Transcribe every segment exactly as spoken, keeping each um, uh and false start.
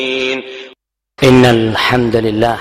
Innal hamdalillah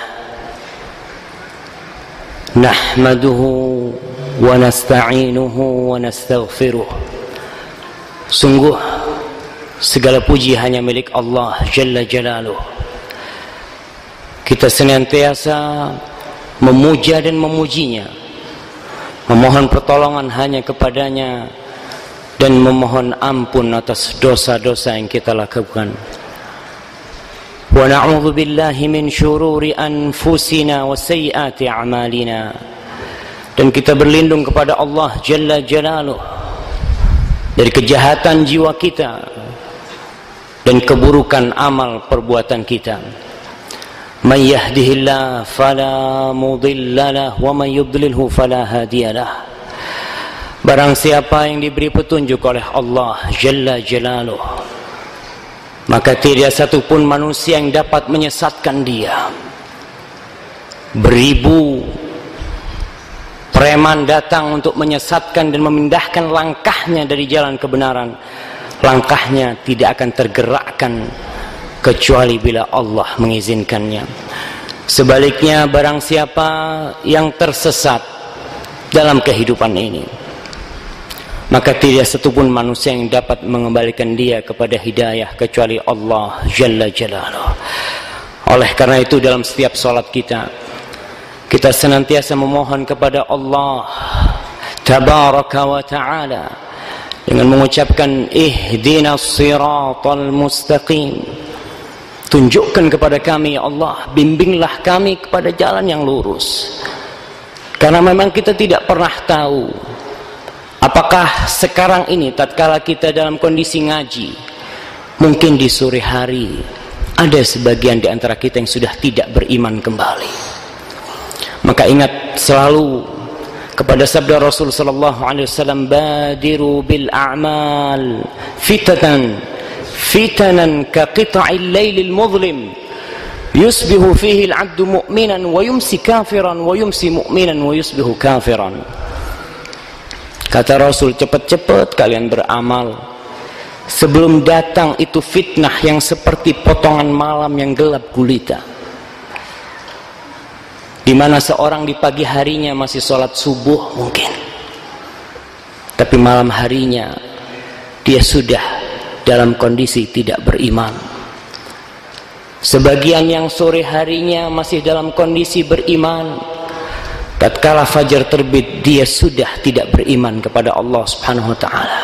nahmaduhu wa nasta'inuhu wa nastaghfiruh. Sungguh segala puji hanya milik Allah Jalla Jalaluh. Kita senantiasa memuja dan memujinya, memohon pertolongan hanya kepadanya, dan memohon ampun atas dosa-dosa yang kita lakukan. Wa na'udzu billahi min syururi anfusina wa sayyiati a'malina. Dan kita berlindung kepada Allah Jalla Jalaluh dari kejahatan jiwa kita dan keburukan amal perbuatan kita. Man yahdihillahu fala mudhillalah wa man yudlilhu fala hadiyalah. Barang siapa yang diberi petunjuk oleh Allah Jalla Jalaluh, maka tidak satupun manusia yang dapat menyesatkan dia. Beribu preman datang untuk menyesatkan dan memindahkan langkahnya dari jalan kebenaran. Langkahnya tidak akan tergerakkan kecuali bila Allah mengizinkannya. Sebaliknya, barang siapa yang tersesat dalam kehidupan ini, maka tidak satupun manusia yang dapat mengembalikan dia kepada hidayah kecuali Allah Jalla Jalaluh. Oleh karena itu, dalam setiap salat kita, kita senantiasa memohon kepada Allah Tabaraka wa Ta'ala dengan mengucapkan ihdinas siratal mustaqim. Tunjukkan kepada kami ya Allah, bimbinglah kami kepada jalan yang lurus. Karena memang kita tidak pernah tahu apakah sekarang ini tatkala kita dalam kondisi ngaji, mungkin di sore hari ada sebagian di antara kita yang sudah tidak beriman kembali. Maka ingat selalu kepada sabda Rasul sallallahu alaihi wasallam, badiru bil a'mal fitatan fitanan ka qita'il lailil muzlim yusbihu fihi al-'abdu mu'minan wa yumsi kafiran wa yumsi mu'minan wa yusbihu kafiran. Kata Rasul, cepat-cepat kalian beramal sebelum datang itu fitnah yang seperti potongan malam yang gelap gulita, di mana seorang di pagi harinya masih sholat subuh mungkin, tapi malam harinya dia sudah dalam kondisi tidak beriman. Sebagian yang sore harinya masih dalam kondisi beriman, tatkala fajar terbit dia sudah tidak beriman kepada Allah Subhanahu wa ta'ala.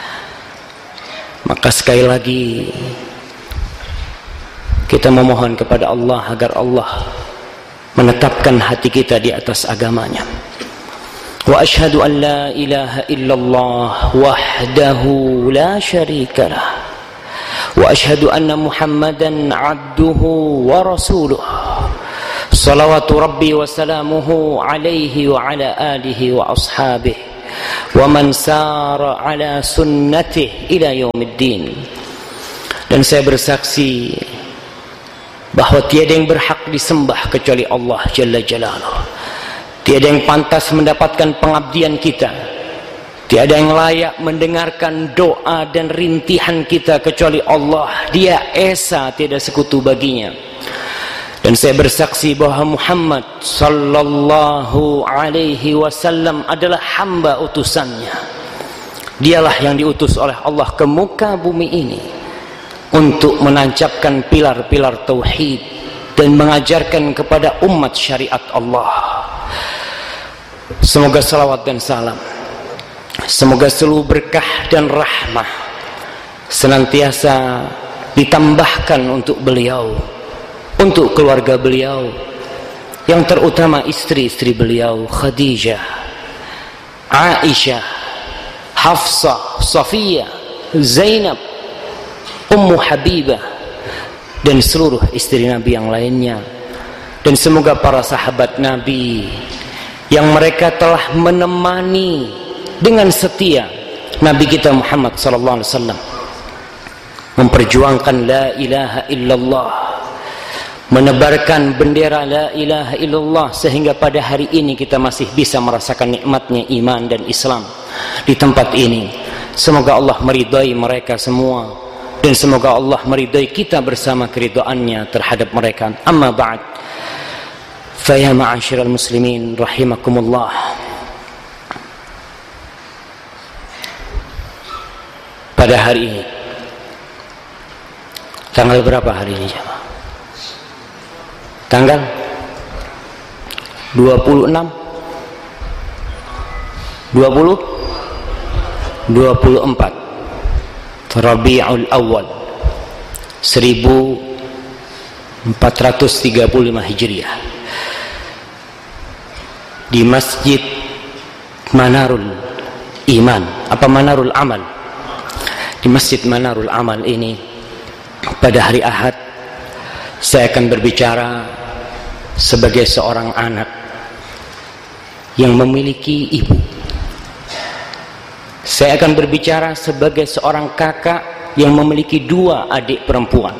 Maka sekali lagi kita memohon kepada Allah agar Allah menetapkan hati kita di atas agamanya. Wa asyhadu an la ilaha illallah wahdahu la syarika lah, wa asyhadu anna Muhammadan abduhu wa rasuluh. Salawatu Rabbi wa salamuhu alaihi wa ala alihi wa ashabihi wa man sara ala sunnatihi ila yaumiddin. Dan saya bersaksi bahwa tiada yang berhak disembah kecuali Allah Jalla Jalaluh. Tiada yang pantas mendapatkan pengabdian kita, tiada yang layak mendengarkan doa dan rintihan kita kecuali Allah. Dia esa, tiada sekutu baginya. Dan saya bersaksi bahwa Muhammad sallallahu alaihi wasallam adalah hamba utusannya. Dialah yang diutus oleh Allah ke muka bumi ini untuk menancapkan pilar-pilar tauhid dan mengajarkan kepada umat syariat Allah. Semoga salawat dan salam, semoga seluruh berkah dan rahmah senantiasa ditambahkan untuk beliau, untuk keluarga beliau, yang terutama istri-istri beliau, Khadijah, Aisyah, Hafsah, Safiyah, Zainab, Ummu Habibah, dan seluruh istri Nabi yang lainnya. Dan semoga para sahabat Nabi yang mereka telah menemani dengan setia Nabi kita Muhammad sallallahu alaihi wasallam memperjuangkan la ilaha illallah, menebarkan bendera la ilaha illallah, sehingga pada hari ini kita masih bisa merasakan nikmatnya iman dan Islam di tempat ini. Semoga Allah meridai mereka semua dan semoga Allah meridai kita bersama keridhaannya terhadap mereka. Amma ba'd, fa ya ma'asyiral muslimin rahimakumullah. Pada hari ini, tanggal berapa hari ini jemaah? Tanggal dua puluh enam, dua puluh, dua puluh empat Rabiul Awal seribu empat ratus tiga puluh lima Hijriah, di Masjid Manarul Iman apa Manarul Amal, di Masjid Manarul Amal ini pada hari Ahad saya akan berbicara sebagai seorang anak yang memiliki ibu. Saya akan berbicara sebagai seorang kakak yang memiliki dua adik perempuan,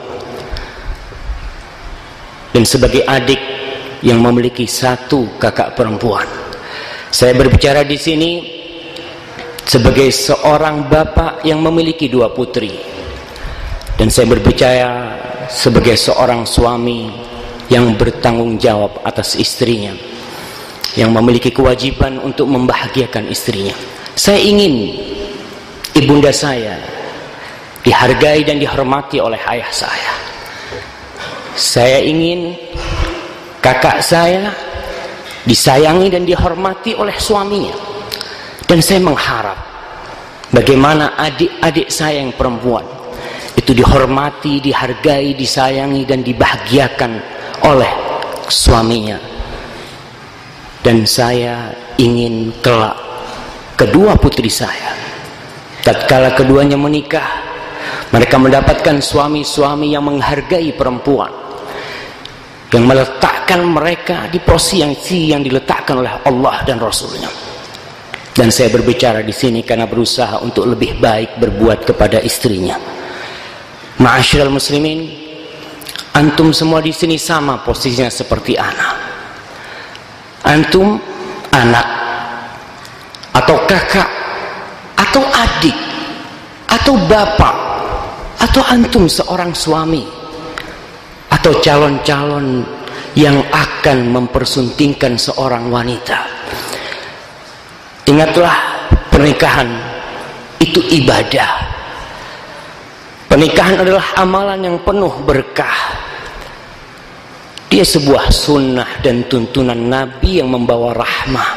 dan sebagai adik yang memiliki satu kakak perempuan. Saya berbicara di sini sebagai seorang bapak yang memiliki dua putri, dan saya berbicara sebagai seorang suami yang bertanggung jawab atas istrinya, yang memiliki kewajiban untuk membahagiakan istrinya. Saya ingin ibunda saya dihargai dan dihormati oleh ayah saya. Saya ingin kakak saya disayangi dan dihormati oleh suaminya. Dan saya mengharap bagaimana adik-adik saya yang perempuan itu dihormati, dihargai, disayangi dan dibahagiakan oleh suaminya. Dan saya ingin kelak kedua putri saya, tatkala keduanya menikah, mereka mendapatkan suami-suami yang menghargai perempuan, yang meletakkan mereka di posisi yang diletakkan oleh Allah dan Rasulnya. Dan saya berbicara di sini karena berusaha untuk lebih baik berbuat kepada istrinya. Ma'asyiral muslimin, antum semua di sini sama posisinya seperti anak. Antum anak atau kakak atau adik atau bapak, atau antum seorang suami atau calon-calon yang akan mempersuntingkan seorang wanita. Ingatlah, pernikahan itu ibadah. Pernikahan adalah amalan yang penuh berkah. Dia sebuah sunnah dan tuntunan Nabi yang membawa rahmah.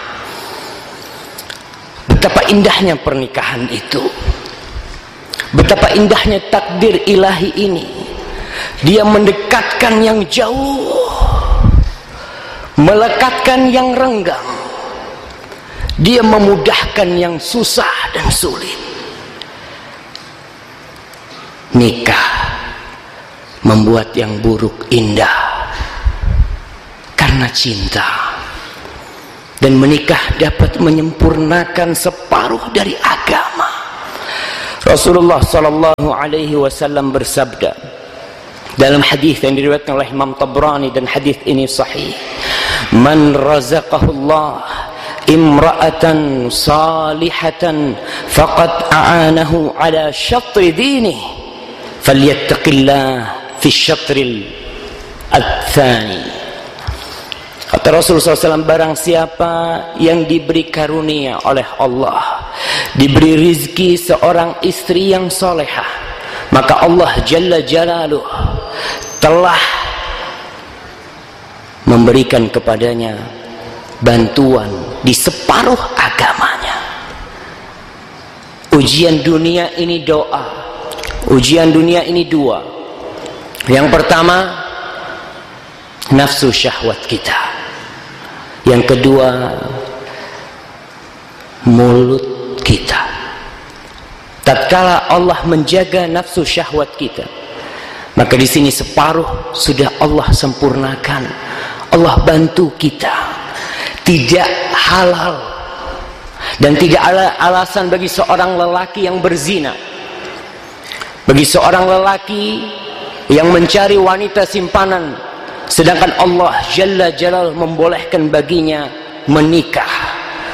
Betapa indahnya pernikahan itu, betapa indahnya takdir ilahi ini. Dia mendekatkan yang jauh, melekatkan yang renggang. Dia memudahkan yang susah dan sulit. Nikah membuat yang buruk indah karena cinta, dan menikah dapat menyempurnakan separuh dari agama. Rasulullah sallallahu alaihi wasallam bersabda dalam hadis yang diriwayatkan oleh Imam Tabrani, dan hadis ini sahih, man razaqahullah imra'atan salihatan faqad a'anahu ala syatri dinihi falyattaqillah fi syatril ats-tsani. Kata Rasulullah shallallahu alaihi wasallam, barang siapa yang diberi karunia oleh Allah, diberi rizki seorang istri yang solehah, maka Allah Jalla Jalaluh telah memberikan kepadanya bantuan di separuh agamanya. Ujian dunia ini doa, ujian dunia ini dua. Yang pertama, nafsu syahwat kita. Yang kedua, mulut kita. Tatkala Allah menjaga nafsu syahwat kita, maka di sini separuh sudah Allah sempurnakan. Allah bantu kita. Tidak halal dan tidak ada alasan bagi seorang lelaki yang berzina, bagi seorang lelaki yang mencari wanita simpanan, sedangkan Allah Jalla Jalaluhu membolehkan baginya menikah,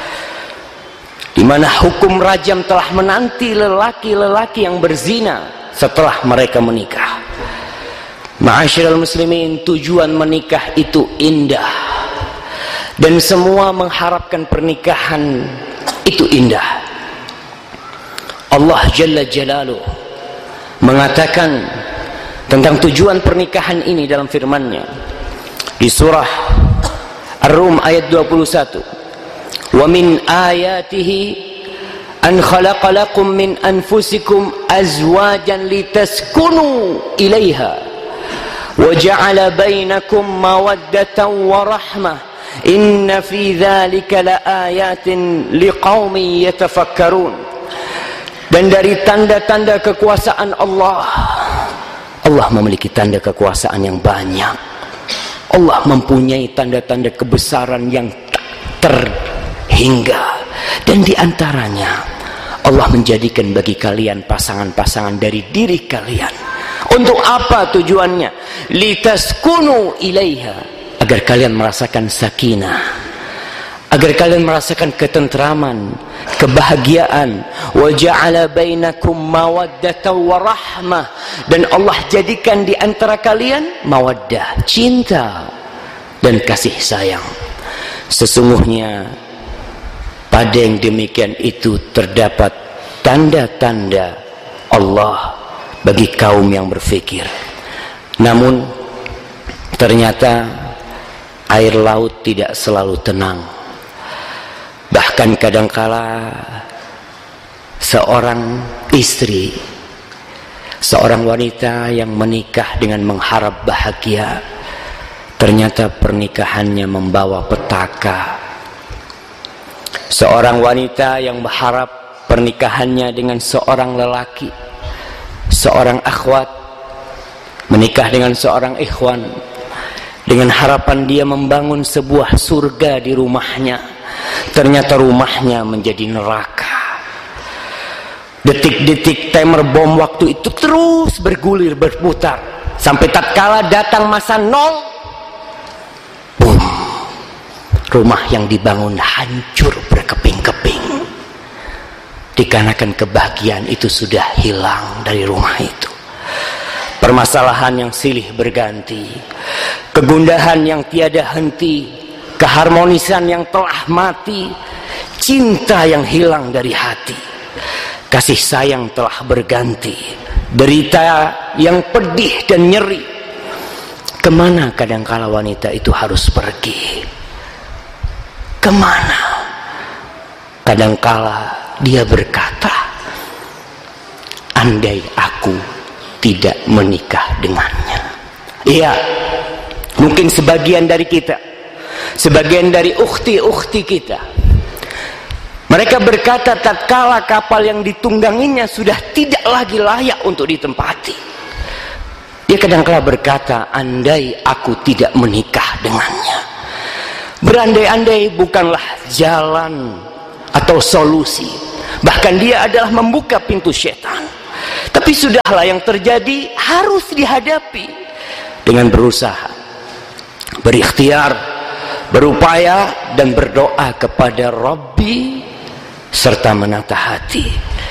di mana hukum rajam telah menanti lelaki-lelaki yang berzina setelah mereka menikah. Ma'asyiral muslimin, tujuan menikah itu indah, dan semua mengharapkan pernikahan itu indah. Allah Jalla Jalaluh mengatakan tentang tujuan pernikahan ini dalam firman-Nya di surah Ar-Rum ayat dua puluh satu. Wa min ayatihi an khalaqa lakum min anfusikum azwajan litaskunu ilaiha wa ja'ala bainakum mawaddatan wa rahmah inna fi dzalika laayatin liqaumin yatafakkarun. Dan dari tanda-tanda kekuasaan Allah, Allah memiliki tanda kekuasaan yang banyak. Allah mempunyai tanda-tanda kebesaran yang tak terhingga, dan diantaranya Allah menjadikan bagi kalian pasangan-pasangan dari diri kalian. Untuk apa tujuannya? Litaskunu ilaiha, agar kalian merasakan sakinah, agar kalian merasakan ketentraman, kebahagiaan. Wa ja'ala bainakum mawaddatan wa rahmah, dan Allah jadikan di antara kalian mawaddah, cinta dan kasih sayang. Sesungguhnya pada yang demikian itu terdapat tanda-tanda Allah bagi kaum yang berfikir. Namun ternyata air laut tidak selalu tenang. Bahkan kadangkala seorang istri, seorang wanita yang menikah dengan mengharap bahagia, ternyata pernikahannya membawa petaka. Seorang wanita yang berharap pernikahannya dengan seorang lelaki, seorang akhwat, menikah dengan seorang ikhwan dengan harapan dia membangun sebuah surga di rumahnya, ternyata rumahnya menjadi neraka. Detik-detik timer bom waktu itu terus bergulir, berputar, sampai tatkala datang masa nol, boom, rumah yang dibangun hancur berkeping-keping, dikarenakan kebahagiaan itu sudah hilang dari rumah itu. Permasalahan yang silih berganti, kegundahan yang tiada henti, keharmonisan yang telah mati, cinta yang hilang dari hati, kasih sayang telah berganti, derita yang pedih dan nyeri. Kemana kadangkala wanita itu harus pergi? Kemana? Kadangkala dia berkata, andai aku tidak menikah dengannya. Iya, mungkin sebagian dari kita, sebagian dari ukhti-ukhti kita, mereka berkata tatkala kapal yang ditungganginya sudah tidak lagi layak untuk ditempati, dia kadangkala berkata, andai aku tidak menikah dengannya. Berandai-andai bukanlah jalan atau solusi, bahkan dia adalah membuka pintu setan. Tapi sudahlah, yang terjadi harus dihadapi dengan berusaha, berikhtiar, berupaya dan berdoa kepada Rabbi serta menata hati.